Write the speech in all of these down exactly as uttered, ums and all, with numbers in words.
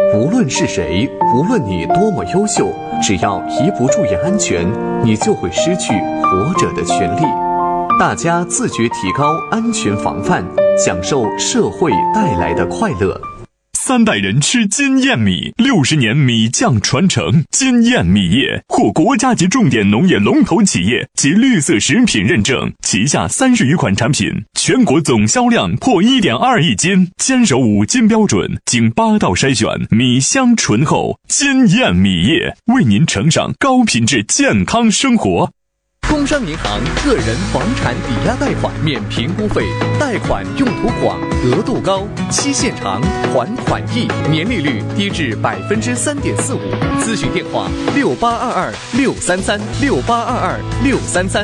无论是谁，无论你多么优秀，只要一不注意安全，你就会失去活着的权利。大家自觉提高安全防范，享受社会带来的快乐。 三代人吃金燕米，六十年米酱传承。金燕米业获国家级重点农业龙头企业及绿色食品认证，旗下三十余款产品，全国总销量破 一点二亿斤，坚守五金标准，经八道筛选，米香醇厚。金燕米业为您呈上高品质健康生活。 工商银行个人房产抵押贷款免评估费，贷款用途广，额度高，期限长，还款易，年利率低至百分之三点四五。咨询电话：六八二二六三三六八二二六三三。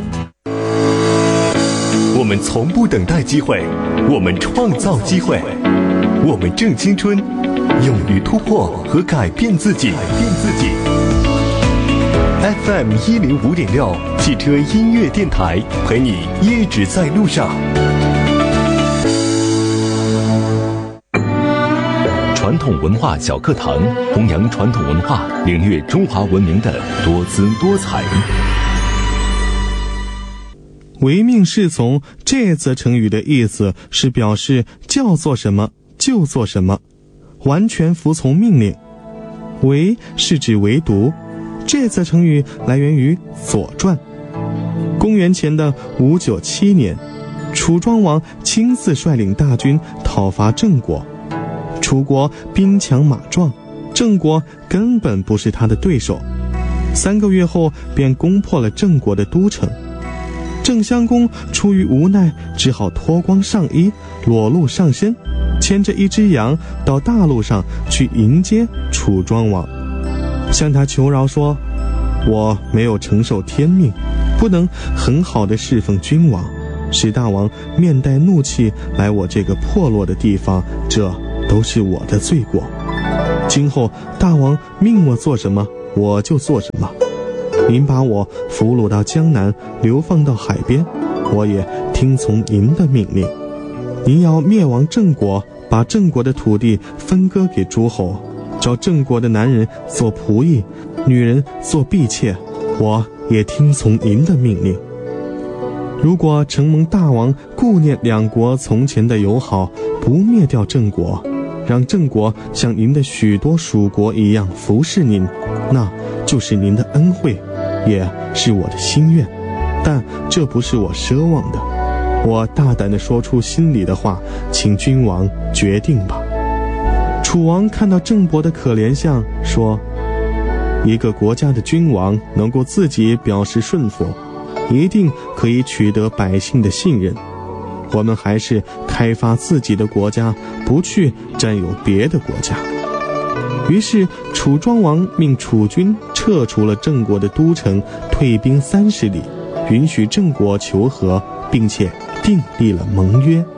我们从不等待机会，我们创造机会，我们正青春，勇于突破和改变自己。改变自己。F M 一零五点六汽车音乐电台，陪你一直在路上。传统文化小课堂，弘扬传统文化，领略中华文明的多姿多彩。 唯命是从这则成语的意思是表示叫做什么就做什么，完全服从命令。唯是指唯独，这则成语来源于《左传》。公元前的五九七年，楚庄王亲自率领大军讨伐郑国。楚国兵强马壮，郑国根本不是他的对手。三个月后便攻破了郑国的都城。郑襄公出于无奈，只好脱光上衣，裸露上身，牵着一只羊到大路上去迎接楚庄王，向他求饶说：我没有承受天命，不能很好的侍奉君王，使大王面带怒气来我这个破落的地方，这都是我的罪过。今后大王命我做什么，我就做什么。您把我俘虏到江南，流放到海边，我也听从您的命令。您要灭亡郑国，把郑国的土地分割给诸侯，找郑国的男人做仆役，女人做婢妾，我也听从您的命令。如果承蒙大王顾念两国从前的友好，不灭掉郑国，让郑国像您的许多属国一样服侍您，那就是您的恩惠，也是我的心愿。但这不是我奢望的，我大胆地说出心里的话，请君王决定吧。楚王看到郑伯的可怜相，说：一个国家的君王能够自己表示顺服，一定可以取得百姓的信任。我们还是开发自己的国家，不去占有别的国家。于是楚庄王命楚军撤除了郑国的都城，退兵三十里，允许郑国求和，并且订立了盟约。